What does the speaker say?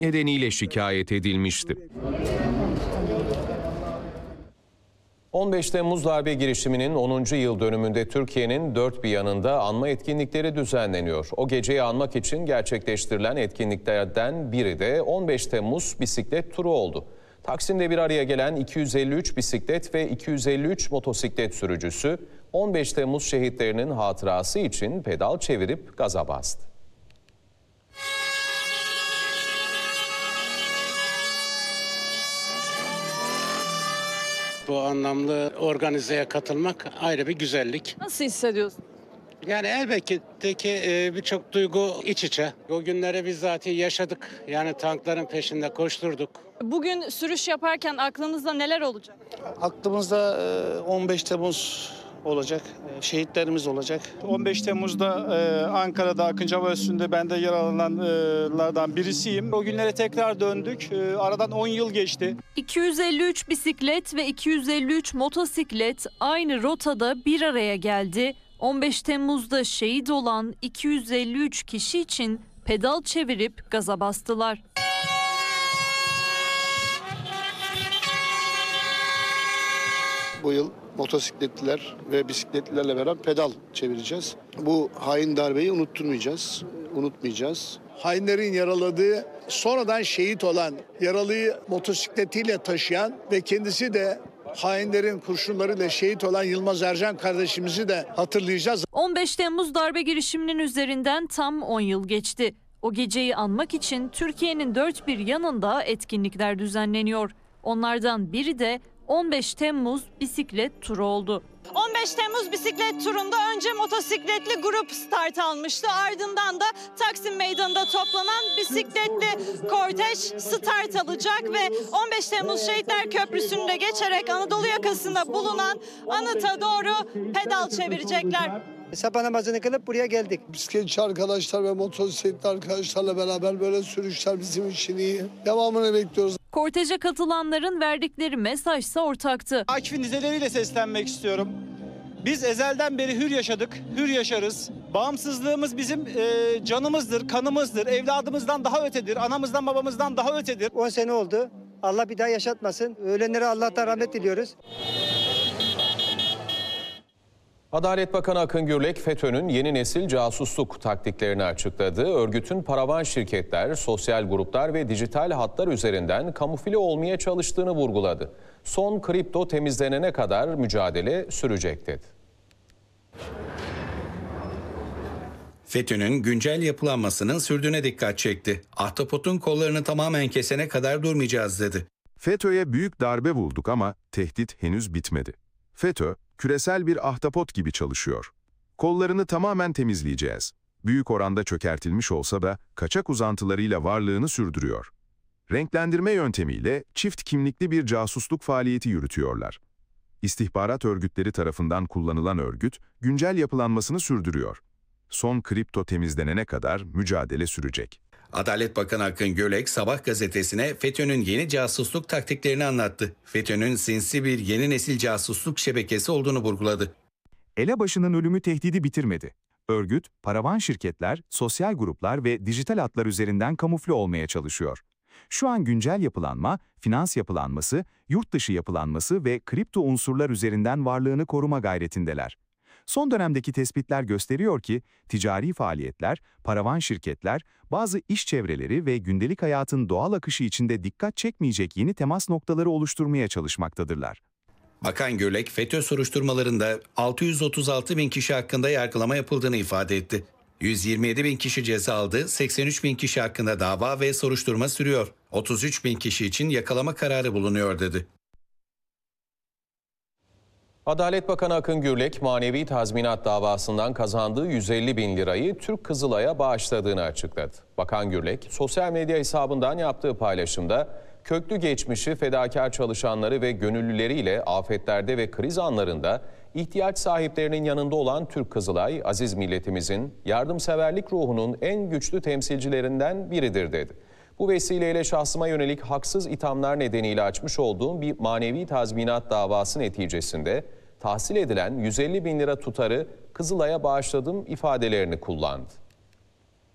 nedeniyle şikayet edilmişti. 15 Temmuz darbe girişiminin 10. yıl dönümünde Türkiye'nin dört bir yanında anma etkinlikleri düzenleniyor. O geceyi anmak için gerçekleştirilen etkinliklerden biri de 15 Temmuz bisiklet turu oldu. Taksim'de bir araya gelen 253 bisiklet ve 253 motosiklet sürücüsü 15 Temmuz şehitlerinin hatırası için pedal çevirip gaza bastı. Bu anlamlı organizeye katılmak ayrı bir güzellik. Nasıl hissediyorsun? Yani elbette ki birçok duygu iç içe. O günleri biz zaten yaşadık. Yani tankların peşinde koşturduk. Bugün sürüş yaparken aklınızda neler olacak? Aklımızda 15 Temmuz olacak, şehitlerimiz olacak. 15 Temmuz'da Ankara'da Akıncı Hava Üssü'nde ben de yer alanlardan birisiyim. O günlere tekrar döndük. Aradan 10 yıl geçti. 253 bisiklet ve 253 motosiklet aynı rotada bir araya geldi. 15 Temmuz'da şehit olan 253 kişi için pedal çevirip gaza bastılar. Bu yıl motosikletliler ve bisikletlilerle beraber pedal çevireceğiz. Bu hain darbeyi unutmayacağız. Hainlerin yaraladığı, sonradan şehit olan, yaralıyı motosikletiyle taşıyan ve kendisi de hainlerin kurşunlarıyla şehit olan Yılmaz Ercan kardeşimizi de hatırlayacağız. 15 Temmuz darbe girişiminin üzerinden tam 10 yıl geçti. O geceyi anmak için Türkiye'nin dört bir yanında etkinlikler düzenleniyor. Onlardan biri de 15 Temmuz bisiklet turu oldu. 15 Temmuz bisiklet turunda önce motosikletli grup start almıştı. Ardından da Taksim Meydanı'nda toplanan bisikletli kortej start alacak ve 15 Temmuz Şehitler Köprüsü'nde geçerek Anadolu yakasında bulunan anıta doğru pedal çevirecekler. Sabah namazını kılıp buraya geldik. Bisikletçi arkadaşlar ve motosikletli arkadaşlarla beraber böyle sürüşler bizim için iyi. Devamını bekliyoruz. Korteje katılanların verdikleri mesajsa ortaktı. Akif'in dizeleriyle seslenmek istiyorum. Biz ezelden beri hür yaşadık, hür yaşarız. Bağımsızlığımız bizim canımızdır, kanımızdır, evladımızdan daha ötedir, anamızdan babamızdan daha ötedir. 10 sene oldu. Allah bir daha yaşatmasın. Ölenlere Allah'tan rahmet diliyoruz. Adalet Bakanı Akın Gürlek, FETÖ'nün yeni nesil casusluk taktiklerini açıkladı. Örgütün paravan şirketler, sosyal gruplar ve dijital hatlar üzerinden kamufle olmaya çalıştığını vurguladı. Son kripto temizlenene kadar mücadele sürecek dedi. FETÖ'nün güncel yapılanmasının sürdüğüne dikkat çekti. Ahtapotun kollarını tamamen kesene kadar durmayacağız dedi. FETÖ'ye büyük darbe bulduk ama tehdit henüz bitmedi. FETÖ, küresel bir ahtapot gibi çalışıyor. Kollarını tamamen temizleyeceğiz. Büyük oranda çökertilmiş olsa da kaçak uzantılarıyla varlığını sürdürüyor. Renklendirme yöntemiyle çift kimlikli bir casusluk faaliyeti yürütüyorlar. İstihbarat örgütleri tarafından kullanılan örgüt, güncel yapılanmasını sürdürüyor. Son kripto temizlenene kadar mücadele sürecek. Adalet Bakanı Akın Gürlek, Sabah gazetesine FETÖ'nün yeni casusluk taktiklerini anlattı. FETÖ'nün sinsi bir yeni nesil casusluk şebekesi olduğunu vurguladı. Elebaşı'nın ölümü tehdidi bitirmedi. Örgüt, paravan şirketler, sosyal gruplar ve dijital hatlar üzerinden kamufle olmaya çalışıyor. Şu an güncel yapılanma, finans yapılanması, yurt dışı yapılanması ve kripto unsurlar üzerinden varlığını koruma gayretindeler. Son dönemdeki tespitler gösteriyor ki, ticari faaliyetler, paravan şirketler, bazı iş çevreleri ve gündelik hayatın doğal akışı içinde dikkat çekmeyecek yeni temas noktaları oluşturmaya çalışmaktadırlar. Bakan Gürlek, FETÖ soruşturmalarında 636 bin kişi hakkında yargılama yapıldığını ifade etti. 127 bin kişi ceza aldı, 83 bin kişi hakkında dava ve soruşturma sürüyor. 33 bin kişi için yakalama kararı bulunuyor dedi. Adalet Bakanı Akın Gürlek, manevi tazminat davasından kazandığı 150 bin lirayı Türk Kızılay'a bağışladığını açıkladı. Bakan Gürlek, sosyal medya hesabından yaptığı paylaşımda, köklü geçmişi, fedakar çalışanları ve gönüllüleriyle afetlerde ve kriz anlarında ihtiyaç sahiplerinin yanında olan Türk Kızılay, aziz milletimizin yardımseverlik ruhunun en güçlü temsilcilerinden biridir dedi. Bu vesileyle şahsıma yönelik haksız ithamlar nedeniyle açmış olduğum bir manevi tazminat davası neticesinde tahsil edilen 150 bin lira tutarı Kızılay'a bağışladım ifadelerini kullandı.